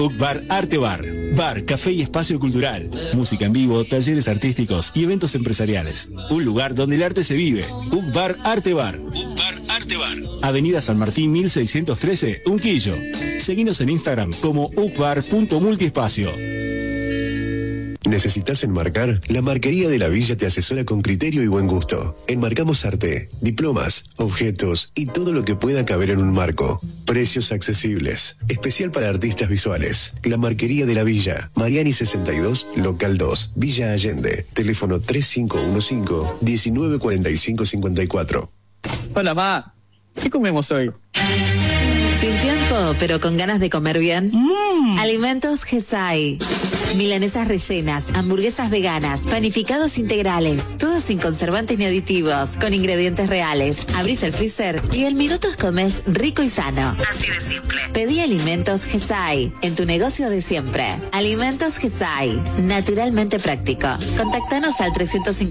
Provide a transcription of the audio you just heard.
UCBAR Arte Bar. Bar, café y espacio cultural. Música en vivo, talleres artísticos y eventos empresariales. Un lugar donde el arte se vive. UCBAR Arte Bar. UCBAR Arte Bar. Avenida San Martín 1613, Unquillo. Seguinos en Instagram como ucbar.multiespacio. ¿Necesitas enmarcar? La Marquería de la Villa te asesora con criterio y buen gusto. Enmarcamos arte, diplomas, objetos y todo lo que pueda caber en un marco. Precios accesibles. Especial para artistas visuales. La Marquería de la Villa. Mariani 62, Local 2, Villa Allende. Teléfono 3515-194554. Hola, ma. ¿Qué comemos hoy? Sin tiempo, pero con ganas de comer bien. Alimentos GESAI. Milanesas rellenas, hamburguesas veganas, panificados integrales, todo sin conservantes ni aditivos, con ingredientes reales. Abrís el freezer y en minutos comes rico y sano. Así de simple. Pedí Alimentos GESAI en tu negocio de siempre. Alimentos GESAI, naturalmente práctico. Contactanos al 350